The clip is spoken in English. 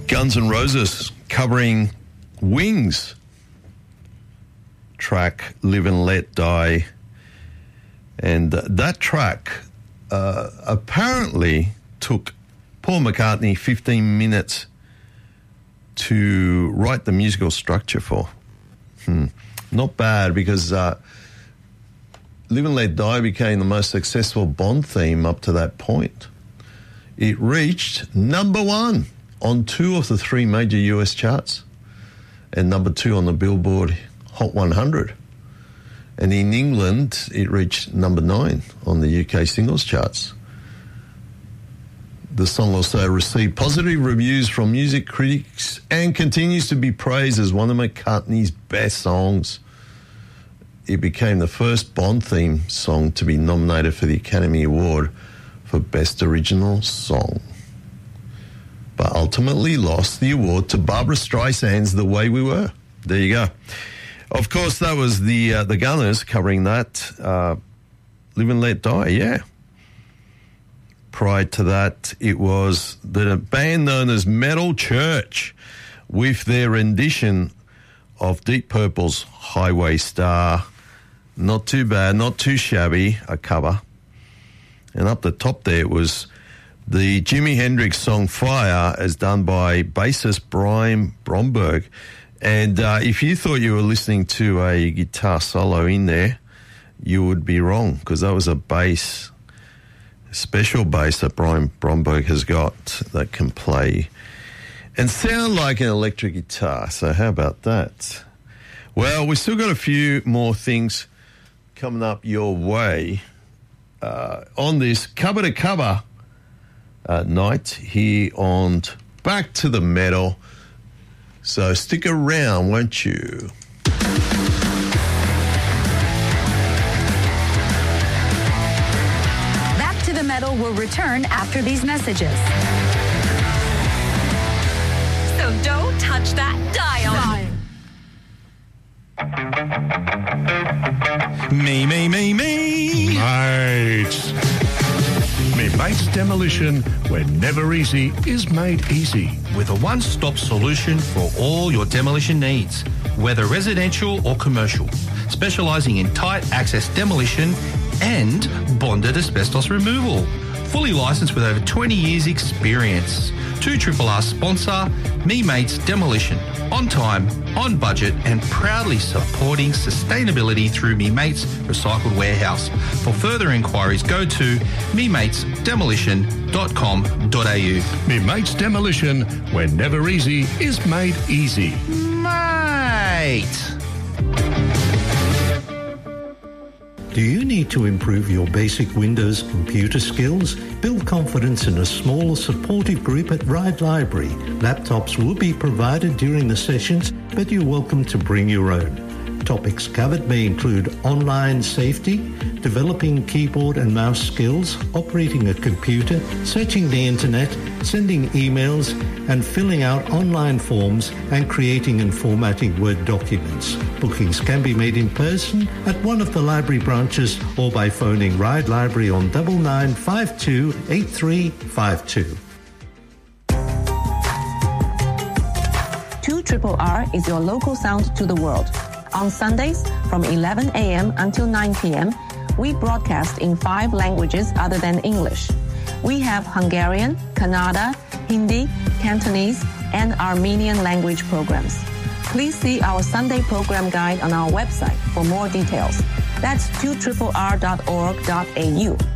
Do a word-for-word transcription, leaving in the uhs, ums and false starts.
Guns N' Roses covering Wings track Live and Let Die. And uh, that track uh, apparently took Paul McCartney fifteen minutes to write the musical structure for. Hmm. Not bad, because uh, Live and Let Die became the most successful Bond theme up to that point. It reached number one on two of the three major U S charts and number two on the Billboard Hot one hundred. And in England, it reached number nine on the U K singles charts. The song also received positive reviews from music critics and continues to be praised as one of McCartney's best songs. It became the first Bond theme song to be nominated for the Academy Award for Best Original Song, but ultimately lost the award to Barbra Streisand's The Way We Were. There you go. Of course, that was the uh, the Gunners covering that, uh, Live and Let Die, yeah. Prior to that, it was the band known as Metal Church with their rendition of Deep Purple's Highway Star. Not too bad, not too shabby, a cover. And up the top there was the Jimi Hendrix song Fire, as done by bassist Brian Bromberg. And uh, if you thought you were listening to a guitar solo in there, you would be wrong, because that was a bass, special bass that Brian Bromberg has got that can play and sound like an electric guitar. So how about that? Well, we've still got a few more things coming up your way uh, on this cover to cover uh, night here on Back to the Metal. So stick around, won't you? Back to the Metal will return after these messages. So don't touch that dial. Me, me, me, me. Mates. Me Mates Demolition, where never easy is made easy. With a one-stop solution for all your demolition needs, whether residential or commercial, specialising in tight access demolition and bonded asbestos removal. Fully licensed with over twenty years experience. two R R sponsor, Me Mates Demolition. On time, on budget, and proudly supporting sustainability through Me Mates Recycled Warehouse. For further inquiries, go to me mates demolition dot com dot a u. Me Mates Demolition, where never easy is made easy. Mate! Do you need to improve your basic Windows computer skills? Build confidence in a small, supportive group at Ride Library. Laptops will be provided during the sessions, but you're welcome to bring your own. Topics covered may include online safety, developing keyboard and mouse skills, operating a computer, searching the internet, sending emails, and filling out online forms and creating and formatting Word documents. Bookings can be made in person at one of the library branches or by phoning Ride Library on nine nine five two eight three five two. two R R R is your local sound to the world. On Sundays from eleven a.m. until nine p.m., we broadcast in five languages other than English. We have Hungarian, Kannada, Hindi, Cantonese, and Armenian language programs. Please see our Sunday program guide on our website for more details. That's two R R R dot org dot a u.